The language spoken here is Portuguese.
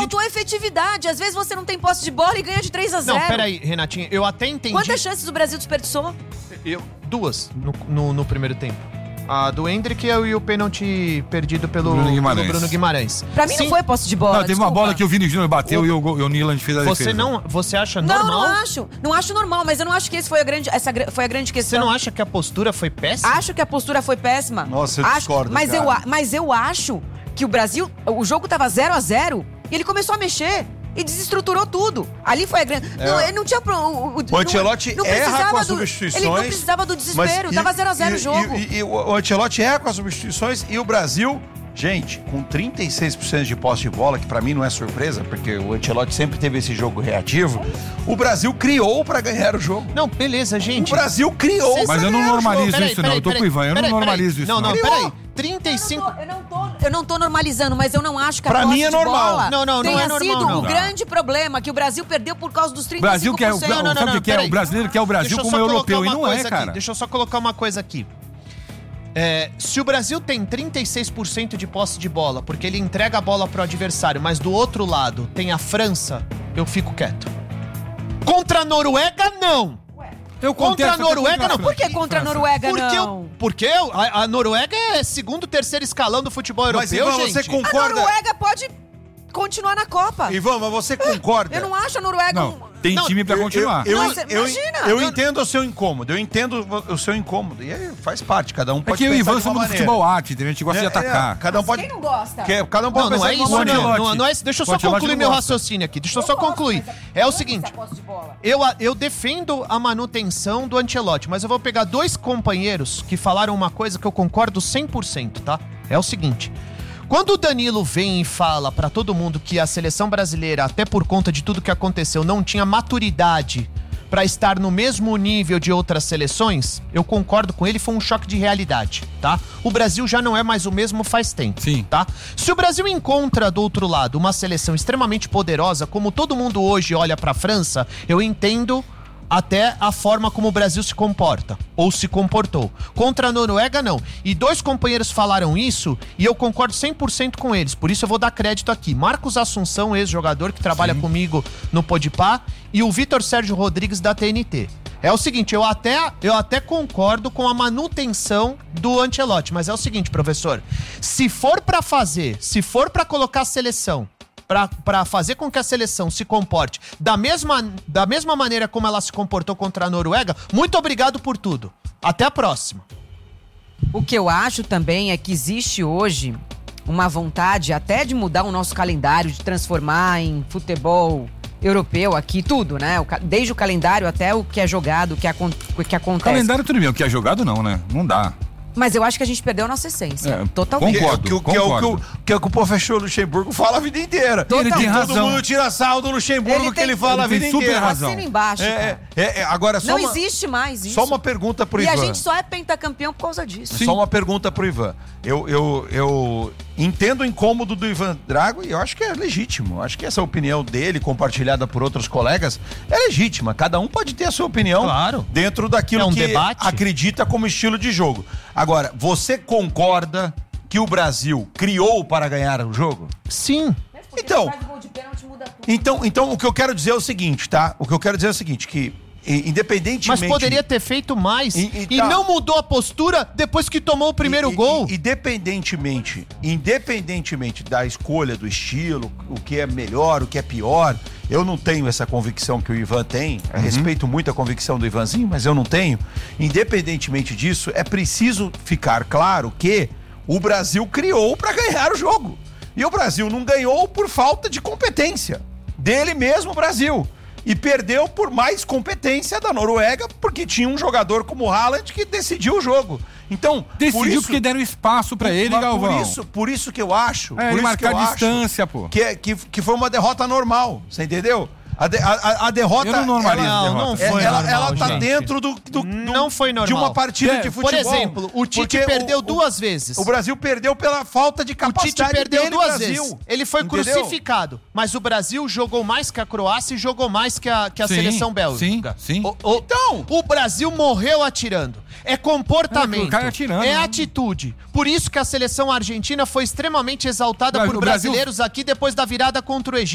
faltou efetividade. Às vezes você não tem posse de bola e ganha de 3-0. Não, peraí, Renatinha, eu até entendi. Quantas chances o Brasil desperdiçou? Duas no primeiro tempo. A do Endrick e o pênalti perdido pelo Bruno Guimarães. Pra mim não foi posse de bola. Não, teve uma bola que o Vini Júnior bateu e o Niland fez a defesa. Você acha normal? Não acho. Não acho normal, mas eu não acho que essa foi a grande questão. Você não acha que a postura foi péssima? Acho que a postura foi péssima. Nossa, eu discordo, mas eu acho que o Brasil, o jogo tava 0-0 e ele começou a mexer. E desestruturou tudo. Ali foi a grande... Não, ele não tinha... O Ancelotti erra com as substituições. Ele não precisava do desespero. Tava 0-0 o jogo. E o Ancelotti erra com as substituições e o Brasil... Gente, com 36% de posse de bola, que pra mim não é surpresa, porque o Ancelotti sempre teve esse jogo reativo, o Brasil criou pra ganhar o jogo. Não, beleza, gente. O Brasil criou. Mas eu não normalizo isso, não. Eu tô com o Ivan, eu não normalizo isso. Não, peraí. 35... Eu não tô normalizando, mas eu não acho que a pra posse mim é de normal. bola não tenha é normal, sido não. o grande problema que o Brasil perdeu por causa dos 35%. Brasil quer o brasileiro quer o Brasil como europeu e não é, cara. Deixa eu só colocar uma coisa aqui. Se o Brasil tem 36% de posse de bola, porque ele entrega a bola pro adversário, mas do outro lado tem a França, eu fico quieto. Contra a Noruega, não! Contra a Noruega, não. Por que contra a Noruega, não? Porque a Noruega é segundo, terceiro escalão do futebol europeu, mas, Ivan, gente. Você concorda? A Noruega pode continuar na Copa. Ivan, mas você concorda? Eu não acho a Noruega... Não, tem time pra continuar. Imagina. Eu entendo o seu incômodo, e aí faz parte, cada um pode pensar de uma maneira. É que eu e o Ivan somos do futebol arte, a gente gosta de atacar. Cada um pode... Quem não gosta? Cada um pode não pensar é de uma isso, maneira. não é isso. Deixa eu só concluir meu raciocínio aqui. É o seguinte, eu defendo a manutenção do Ancelotti, mas eu vou pegar dois companheiros que falaram uma coisa que eu concordo 100%, tá? É o seguinte... Quando o Danilo vem e fala pra todo mundo que a seleção brasileira, até por conta de tudo que aconteceu, não tinha maturidade pra estar no mesmo nível de outras seleções, eu concordo com ele, foi um choque de realidade, tá? O Brasil já não é mais o mesmo faz tempo, sim, tá? Se o Brasil encontra do outro lado uma seleção extremamente poderosa, como todo mundo hoje olha pra França, eu entendo... até a forma como o Brasil se comporta, ou se comportou. Contra a Noruega, não. E dois companheiros falaram isso, e eu concordo 100% com eles, por isso eu vou dar crédito aqui. Marcos Assunção, ex-jogador que trabalha comigo no Podpah, e o Vitor Sérgio Rodrigues da TNT. É o seguinte, eu até concordo com a manutenção do Ancelotti, mas é o seguinte, professor, se for pra colocar a seleção, pra fazer com que a seleção se comporte da mesma maneira como ela se comportou contra a Noruega, muito obrigado por tudo. Até a próxima. O que eu acho também é que existe hoje uma vontade até de mudar o nosso calendário, de transformar em futebol europeu aqui, tudo, né? Desde o calendário até o que é jogado, o que acontece. Calendário tudo bem, o que é jogado não, né? Não dá. Mas eu acho que a gente perdeu a nossa essência. Totalmente. Concordo. Que é o que o professor Luxemburgo fala a vida inteira. Ele tem razão. Todo mundo tira sarro do Luxemburgo que ele fala a vida inteira. Razão. Assina embaixo, agora, não existe mais isso. Só uma pergunta pro Ivan. E a gente só é pentacampeão por causa disso. Só uma pergunta pro Ivan. Eu entendo o incômodo do Ivan Drago e eu acho que é legítimo. Acho que essa opinião dele, compartilhada por outros colegas, é legítima. Cada um pode ter a sua opinião, claro, dentro daquilo que debate, acredita como estilo de jogo. Agora, você concorda que o Brasil criou para ganhar o jogo? Sim. Então, o que eu quero dizer é o seguinte, tá? Que independentemente... Mas poderia ter feito mais. E não mudou a postura depois que tomou o primeiro gol. Independentemente da escolha do estilo, o que é melhor, o que é pior, eu não tenho essa convicção que o Ivan tem. Eu respeito muito a convicção do Ivanzinho, mas eu não tenho. Independentemente disso, é preciso ficar claro que o Brasil criou para ganhar o jogo. E o Brasil não ganhou por falta de competência dele mesmo, o Brasil. E perdeu por mais competência da Noruega, porque tinha um jogador como o Haaland que decidiu o jogo. Então, decidiu porque deram espaço pra ele, Galvão. Por isso que eu acho... ele marcar a distância, pô. Que foi uma derrota normal, você entendeu? A derrota... Eu não normalizo não foi normal, ela tá gente. Dentro não foi normal. de uma partida de futebol. Por exemplo, o Tite perdeu duas vezes. O Brasil perdeu pela falta de capacidade. O Tite perdeu dele, duas Brasil. vezes. Ele foi crucificado. Mas o Brasil jogou mais que a Croácia e jogou mais que a seleção bélgica. Sim. Então, o Brasil morreu atirando. É comportamento, é atitude. Por isso que a seleção argentina foi extremamente exaltada por brasileiros aqui depois da virada contra o Egito.